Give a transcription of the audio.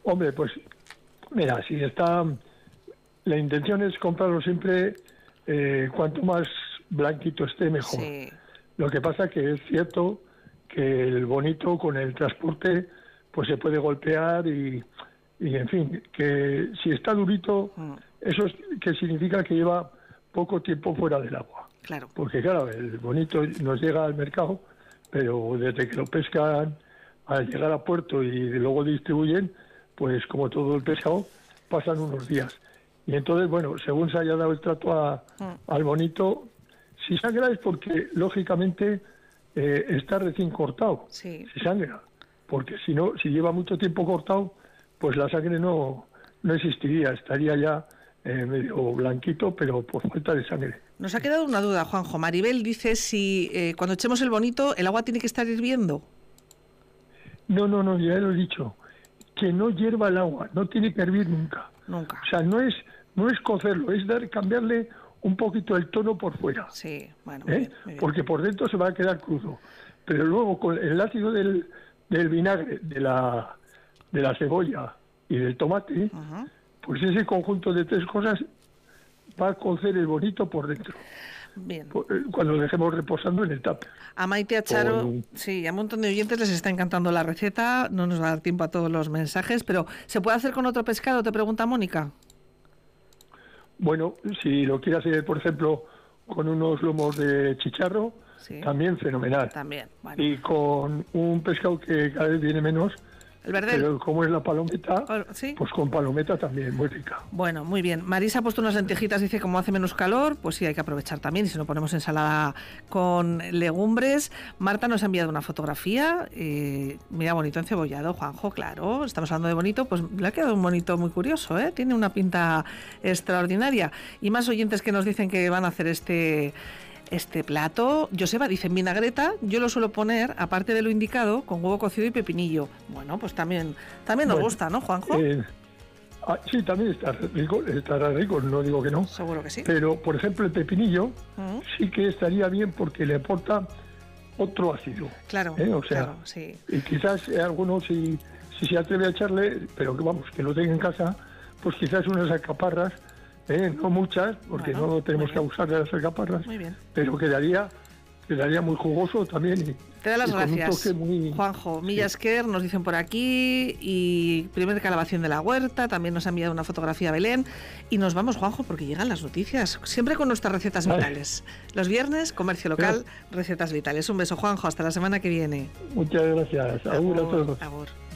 Hombre, pues mira, si está... La intención es comprarlo siempre, cuanto más blanquito esté, mejor. Sí. Lo que pasa que es cierto que el bonito con el transporte pues se puede golpear y en fin, que si está durito, eso es que significa que lleva poco tiempo fuera del agua. Claro. Porque claro, el bonito nos llega al mercado, pero desde que lo pescan al llegar a puerto y luego distribuyen, pues como todo el pescado, pasan unos días. Y entonces, bueno, según se haya dado el trato al bonito, si sangra es porque, lógicamente, está recién cortado. Sí. Si sangra. Porque si no, si lleva mucho tiempo cortado, pues la sangre no existiría. Estaría ya medio blanquito, pero por falta de sangre. Nos ha quedado una duda, Juanjo. Maribel dice si cuando echemos el bonito, ¿el agua tiene que estar hirviendo? No, ya lo he dicho. Que no hierva el agua, no tiene que hervir nunca. Nunca. O sea, no es cocerlo, es cambiarle un poquito el tono por fuera. Sí, bueno, muy bien. Porque por dentro se va a quedar crudo. Pero luego con el ácido del vinagre, de la cebolla y del tomate, pues ese conjunto de tres cosas va a cocer el bonito por dentro. Bien. Cuando lo dejemos reposando en el tupper. A Maite, a Charo, sí, a un montón de oyentes les está encantando la receta. No nos va a dar tiempo a todos los mensajes, pero ¿se puede hacer con otro pescado? Te pregunta Mónica. Bueno, si lo quiere hacer, por ejemplo, con unos lomos de chicharro, sí, también fenomenal. También, bueno. Y con un pescado que cada vez viene menos, el verdel, pero como es la palometa, ¿sí? Pues con palometa también, muy rica. Bueno, muy bien. Marisa ha puesto unas lentejitas, dice como hace menos calor, pues sí, hay que aprovechar también, y si no ponemos ensalada con legumbres. Marta nos ha enviado una fotografía, mira, bonito encebollado, Juanjo, claro, estamos hablando de bonito, pues le ha quedado un bonito muy curioso, tiene una pinta extraordinaria. Y más oyentes que nos dicen que van a hacer este plato. Joseba dice en vinagreta, yo lo suelo poner, aparte de lo indicado, con huevo cocido y pepinillo. Bueno, pues también nos gusta, ¿no, Juanjo? Sí, también estará rico, no digo que no. Seguro que sí. Pero, por ejemplo, el pepinillo sí que estaría bien porque le aporta otro ácido. Claro, o sea, claro, sí. Y quizás algunos, si se atreve a echarle, pero que vamos, que lo tenga en casa, pues quizás unas alcaparras, no muchas, porque no tenemos que abusar de las alcaparras, pero quedaría muy jugoso también. Te da las gracias, Juanjo. Millasker nos dicen por aquí, y primer calabación de la huerta, también nos ha enviado una fotografía a Belén, y nos vamos, Juanjo, porque llegan las noticias, siempre con nuestras recetas vitales. Los viernes, comercio local, recetas vitales. Un beso, Juanjo, hasta la semana que viene. Muchas gracias. Agur a todos. Agur.